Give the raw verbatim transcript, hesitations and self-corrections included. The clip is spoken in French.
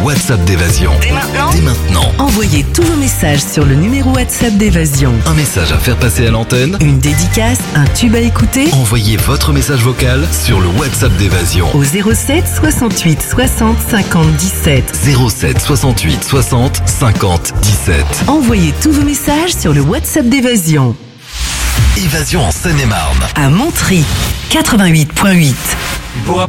WhatsApp d'Évasion. Dès maintenant, Dès maintenant. envoyez tous vos messages sur le numéro WhatsApp d'Évasion. Un message à faire passer à l'antenne. Une dédicace, un tube à écouter Envoyez votre message vocal sur le WhatsApp d'Évasion. au zéro sept soixante-huit soixante cinquante dix-sept. zéro sept soixante-huit soixante cinquante dix-sept. Envoyez tous vos messages sur le WhatsApp d'Évasion. Évasion en Seine-et-Marne. À Montry, quatre-vingt-huit virgule huit. Il pourra